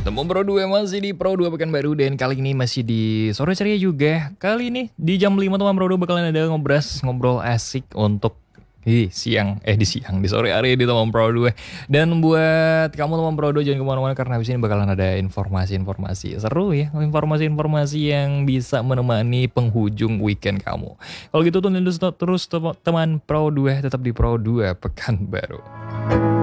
Temu Pro 2 masih di Pro 2 Pekanbaru dan kali ini masih di sore ceria juga. Kali ini di jam 5 teman Pro 2 bakalan ada ngobrol asik untuk di sore hari di teman Pro 2. Dan buat kamu teman Pro 2 jangan kemana-mana karena habis ini bakalan ada informasi-informasi seru ya. Informasi-informasi yang bisa menemani penghujung weekend kamu. Kalau gitu tunggu terus teman Pro 2 tetap di Pro 2 Pekanbaru.